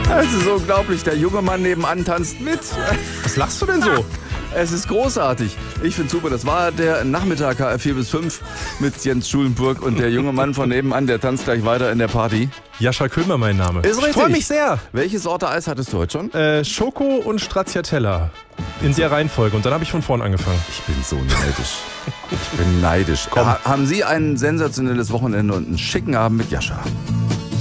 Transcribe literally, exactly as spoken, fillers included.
Es ist unglaublich, der junge Mann nebenan tanzt mit. Was lachst du denn so? Es ist großartig. Ich finde super. Das war der Nachmittag H R vier bis fünf mit Jens Schulenburg und der junge Mann von nebenan, der tanzt gleich weiter in der Party. Jascha Köhmer mein Name. Ist richtig. Ich freue mich sehr. Welche Sorte Eis hattest du heute schon? Äh, Schoko und Stracciatella. In der Reihenfolge. Und dann habe ich von vorn angefangen. Ich bin so neidisch. Ich bin neidisch. Komm. Ha- haben Sie ein sensationelles Wochenende und einen schicken Abend mit Jascha.